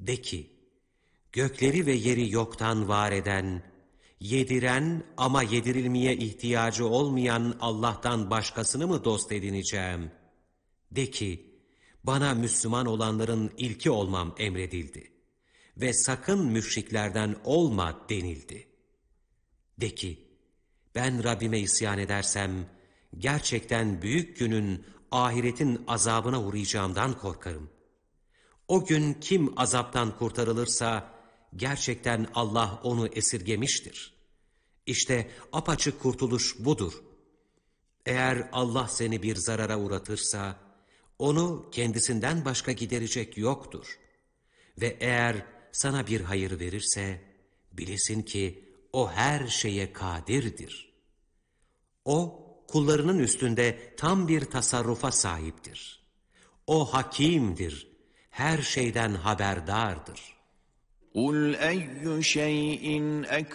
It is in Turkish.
De ki, gökleri ve yeri yoktan var eden, yediren ama yedirilmeye ihtiyacı olmayan Allah'tan başkasını mı dost edineceğim? De ki, bana Müslüman olanların ilki olmam emredildi ve sakın müşriklerden olma denildi. De ki, ben Rabbime isyan edersem, gerçekten büyük günün, ahiretin azabına uğrayacağımdan korkarım. O gün kim azaptan kurtarılırsa, gerçekten Allah onu esirgemiştir. İşte apaçık kurtuluş budur. Eğer Allah seni bir zarara uğratırsa, onu kendisinden başka giderecek yoktur. Ve eğer sana bir hayır verirse, bilesin ki o her şeye kadirdir. O, kullarının üstünde tam bir tasarrufa sahiptir. O hakimdir, her şeyden haberdardır. قُلْ أَيُّ شَيْءٍ